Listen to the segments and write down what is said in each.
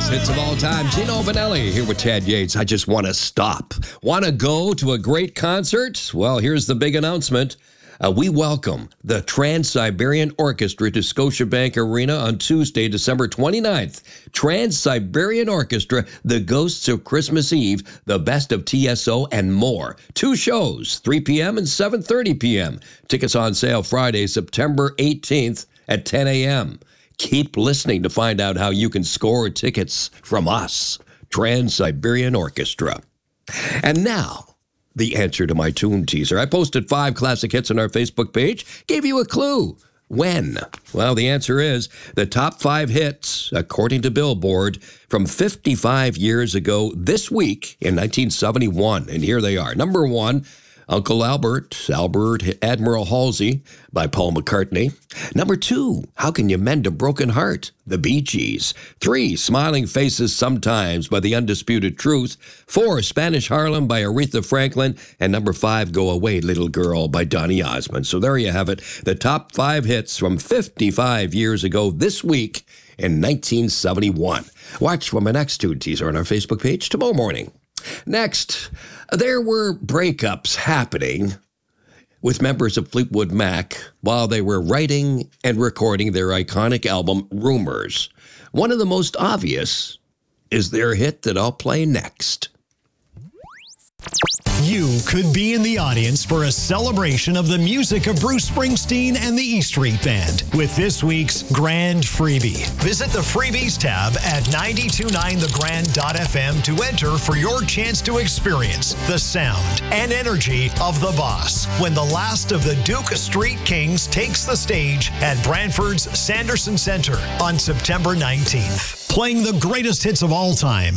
greatest hits of all time. Gino Vanelli here with Ted Yates. I just want to stop. Want to go to a great concert? Well, here's the big announcement. We welcome the Trans-Siberian Orchestra to Scotiabank Arena on Tuesday, December 29th. Trans-Siberian Orchestra, The Ghosts of Christmas Eve, The Best of TSO, and more. 2 shows, 3 p.m. and 7:30 p.m. Tickets on sale Friday, September 18th at 10 a.m. Keep listening to find out how you can score tickets from us, Trans-Siberian Orchestra. And now, the answer to my tune teaser. I posted 5 classic hits on our Facebook page, gave you a clue. When? Well, the answer is the top 5 hits, according to Billboard, from 55 years ago this week in 1971. And here they are. Number 1, Uncle Albert Admiral Halsey by Paul McCartney. Number 2, How Can You Mend a Broken Heart? The Bee Gees. 3, Smiling Faces Sometimes by The Undisputed Truth. 4, Spanish Harlem by Aretha Franklin. And number 5, Go Away Little Girl by Donny Osmond. So there you have it, the top 5 hits from 55 years ago this week in 1971. Watch for my next tune teaser on our Facebook page tomorrow morning. Next, there were breakups happening with members of Fleetwood Mac while they were writing and recording their iconic album, Rumors. One of the most obvious is their hit that I'll play next. You could be in the audience for a celebration of the music of Bruce Springsteen and the E Street Band with this week's Grand Freebie. Visit the Freebies tab at 929thegrand.fm to enter for your chance to experience the sound and energy of the boss when the last of the Duke Street Kings takes the stage at Brantford's Sanderson Center on September 19th. Playing the greatest hits of all time,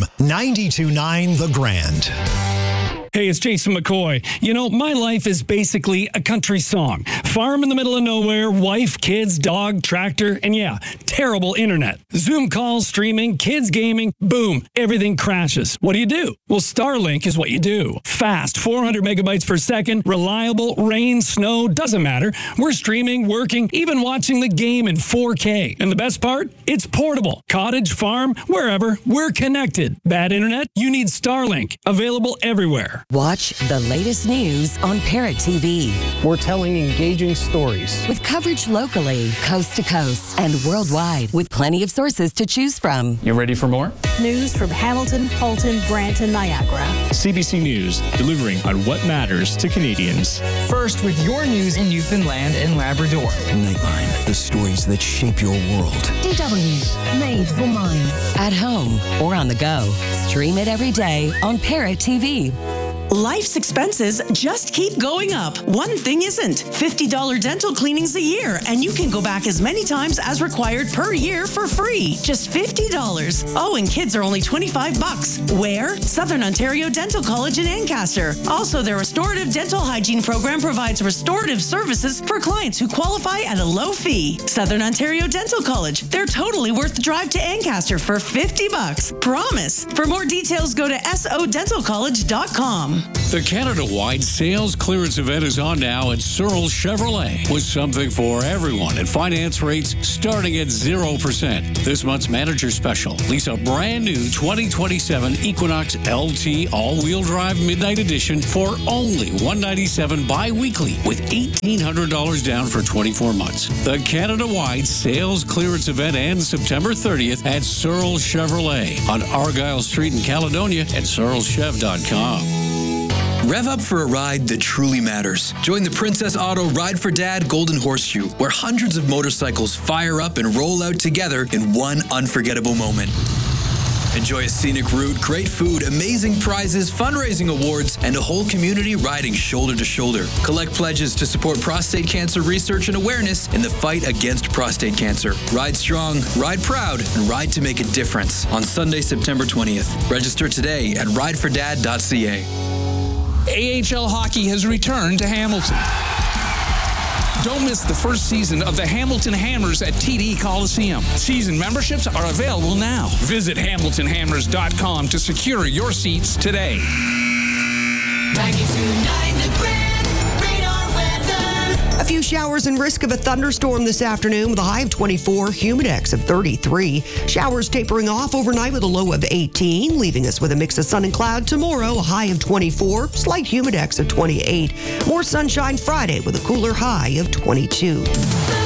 929 The Grand. Hey, it's Jason McCoy. You know, my life is basically a country song. Farm in the middle of nowhere, wife, kids, dog, tractor, and yeah, terrible internet. Zoom calls, streaming, kids gaming, boom, everything crashes. What do? Well, Starlink is what you do. Fast, 400 megabytes per second, reliable, rain, snow, doesn't matter. We're streaming, working, even watching the game in 4K. And the best part? It's portable. Cottage, farm, wherever, we're connected. Bad internet? You need Starlink. Available everywhere. Watch the latest news on Parrot TV. We're telling engaging stories with coverage locally, coast to coast, and worldwide with plenty of sources to choose from. You ready for more? News from Hamilton, Halton, Brant, and Niagara. CBC News, delivering on what matters to Canadians. First with your news in Newfoundland and Labrador. Nightline, the stories that shape your world. DW, made for minds. At home or on the go. Stream it every day on Parrot TV. Life's expenses just keep going up. One thing isn't. $50 dental cleanings a year, and you can go back as many times as required per year for free. Just $50. Oh, and kids are only $25. Where? Southern Ontario Dental College in Ancaster. Also, their restorative dental hygiene program provides restorative services for clients who qualify at a low fee. Southern Ontario Dental College. They're totally worth the drive to Ancaster for $50. Promise. For more details, go to sodentalcollege.com. The Canada-wide sales clearance event is on now at Searle Chevrolet with something for everyone and finance rates starting at 0%. This month's manager special, lease a brand new 2027 Equinox LT all-wheel drive midnight edition for only $197 bi-weekly with $1,800 down for 24 months. The Canada-wide sales clearance event ends September 30th at Searle Chevrolet on Argyle Street in Caledonia at searlechev.com. Rev up for a ride that truly matters. Join the Princess Auto Ride for Dad Golden Horseshoe, where hundreds of motorcycles fire up and roll out together in one unforgettable moment. Enjoy a scenic route, great food, amazing prizes, fundraising awards, and a whole community riding shoulder to shoulder. Collect pledges to support prostate cancer research and awareness in the fight against prostate cancer. Ride strong, ride proud, and ride to make a difference on Sunday, September 20th. Register today at ridefordad.ca. AHL hockey has returned to Hamilton. Don't miss the first season of the Hamilton Hammers at TD Coliseum. Season memberships are available now. Visit HamiltonHammers.com to secure your seats today. 92.9 The Grand, radar weather. A few showers and risk of a thunderstorm this afternoon with a high of 24, humidex of 33. Showers tapering off overnight with a low of 18, leaving us with a mix of sun and cloud tomorrow, a high of 24, slight humidex of 28. More sunshine Friday with a cooler high of 22.